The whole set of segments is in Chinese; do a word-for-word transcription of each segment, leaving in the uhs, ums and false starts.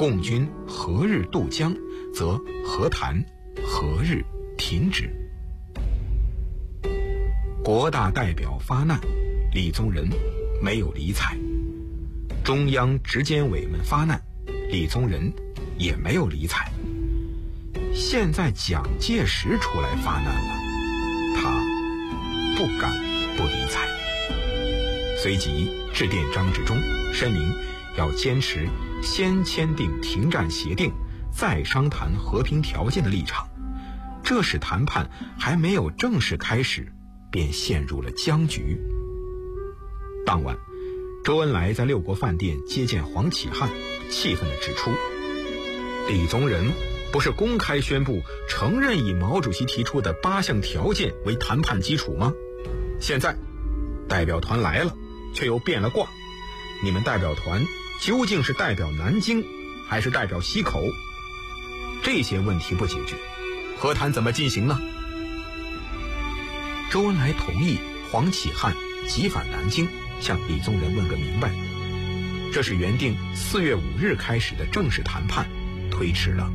共军何日渡江，则和谈何日停止。国大代表发难，李宗仁没有理睬；中央执监委们发难，李宗仁也没有理睬。现在蒋介石出来发难了，他不敢不理睬。随即致电张治中，声明要坚持先签订停战协定，再商谈和平条件的立场。这使谈判还没有正式开始，便陷入了僵局。当晚，周恩来在六国饭店接见黄启汉，气愤地指出，李宗仁不是公开宣布承认以毛主席提出的八项条件为谈判基础吗？现在代表团来了，却又变了卦，你们代表团究竟是代表南京还是代表西口？这些问题不解决，和谈怎么进行呢？周恩来同意黄启汉急返南京，向李宗仁问个明白。这是原定四月五日开始的正式谈判推迟了。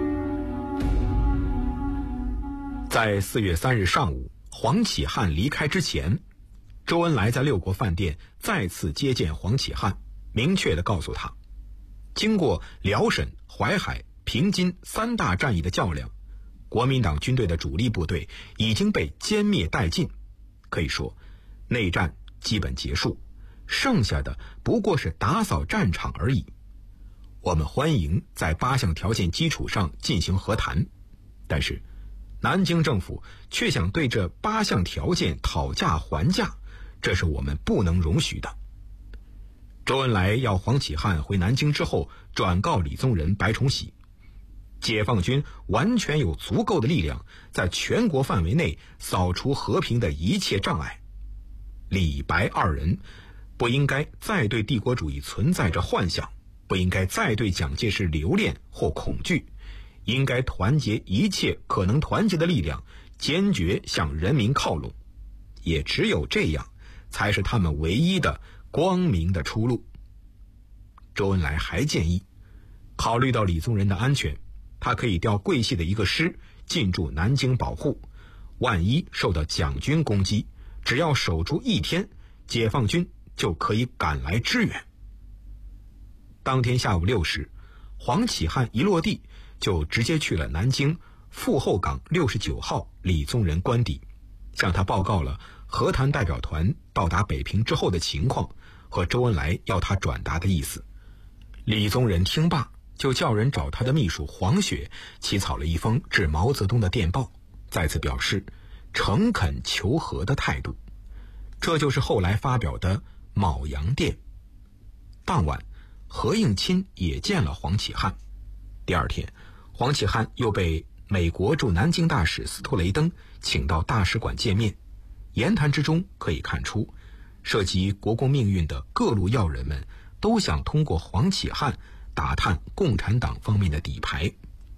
在四月三日上午，黄启汉离开之前，周恩来在六国饭店再次接见黄启汉，明确地告诉他，经过辽沈、淮海、平津三大战役的较量，国民党军队的主力部队已经被歼灭殆尽，可以说内战基本结束，剩下的不过是打扫战场而已。我们欢迎在八项条件基础上进行和谈，但是南京政府却想对这八项条件讨价还价，这是我们不能容许的。周恩来要黄启汉回南京之后转告李宗仁、白崇禧，解放军完全有足够的力量在全国范围内扫除和平的一切障碍。李白二人不应该再对帝国主义存在着幻想，不应该再对蒋介石留恋或恐惧，应该团结一切可能团结的力量，坚决向人民靠拢。也只有这样，才是他们唯一的光明的出路。周恩来还建议，考虑到李宗仁的安全，他可以调桂系的一个师进驻南京保护，万一受到蒋军攻击，只要守住一天，解放军就可以赶来支援。当天下午六时，黄启汉一落地就直接去了南京傅后岗六十九号李宗仁官邸，向他报告了和谈代表团到达北平之后的情况和周恩来要他转达的意思。李宗仁听罢，就叫人找他的秘书黄雪起草了一封致毛泽东的电报，再次表示诚恳求和的态度。这就是后来发表的卯阳电。当晚，何应钦也见了黄启汉。第二天，黄启汉又被美国驻南京大使斯托雷登请到大使馆见面。言谈之中可以看出，涉及国共命运的各路要人们都想通过黄启汉打探共产党方面的底牌。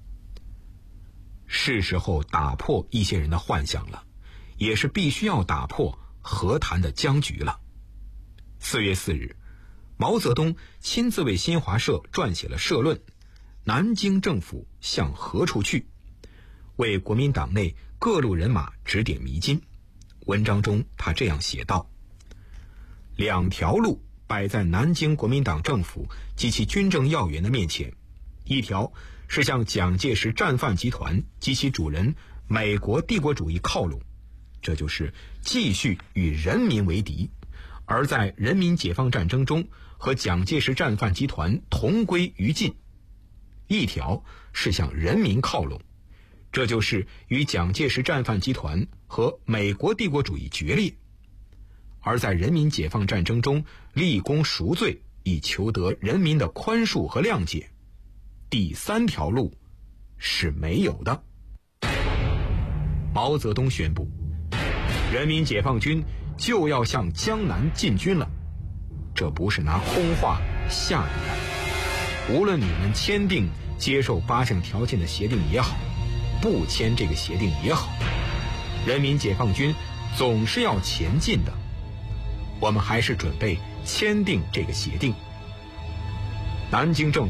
是时候打破一些人的幻想了，也是必须要打破和谈的僵局了。四月四日，毛泽东亲自为新华社撰写了社论《南京政府向何处去》，为国民党内各路人马指点迷津。文章中他这样写道：两条路摆在南京国民党政府及其军政要员的面前，一条是向蒋介石战犯集团及其主人美国帝国主义靠拢，这就是继续与人民为敌，而在人民解放战争中和蒋介石战犯集团同归于尽；一条是向人民靠拢，这就是与蒋介石战犯集团和美国帝国主义决裂，而在人民解放战争中立功赎罪，以求得人民的宽恕和谅解。第三条路是没有的。毛泽东宣布，人民解放军就要向江南进军了，这不是拿空话吓你的。无论你们签订接受八项条件的协定也好，不签这个协定也好，人民解放军总是要前进的。我们还是准备签订这个协定。南京政